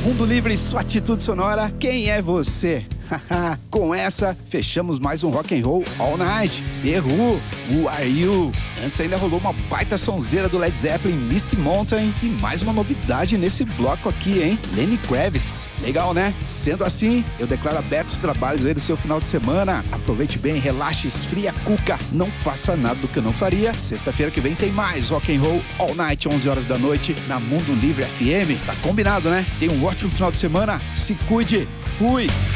Mundo Livre, sua atitude sonora, quem é você? Com essa, fechamos mais um Rock and Roll All Night. The Who, Who Are You? Antes ainda rolou uma baita sonzeira do Led Zeppelin, Misty Mountain, e mais uma novidade nesse bloco aqui, hein? Lenny Kravitz. Legal, né? Sendo assim, eu declaro abertos os trabalhos aí do seu final de semana. Aproveite bem, relaxe, esfria a cuca, não faça nada do que eu não faria. Sexta-feira que vem tem mais Rock and Roll All Night, 11 horas da noite, na Mundo Livre FM. Tá combinado, né? Tenha um ótimo final de semana, se cuide, fui!